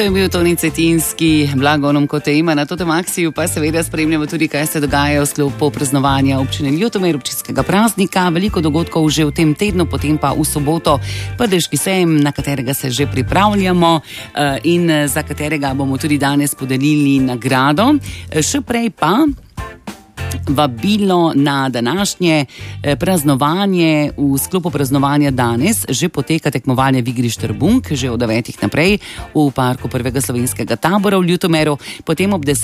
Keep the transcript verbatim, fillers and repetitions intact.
je bil Toni Cetinski, blagonom kot te ima na Totem Aksiju, pa seveda spremljamo tudi, kaj se dogaja v sklopu praznovanja občine Ljutomer, občinskega praznika. Veliko dogodkov že v tem tednu, potem pa v soboto Prdežki sejem, na katerega se že pripravljamo in za katerega bomo tudi danes podelili nagrado. Še prej pa vabilo na današnje praznovanje. V sklopu praznovanja danes že poteka tekmovanje v igri Štrbunk, že od devetih naprej v parku prvega slovenskega tabora v Ljutomeru, potem ob desetih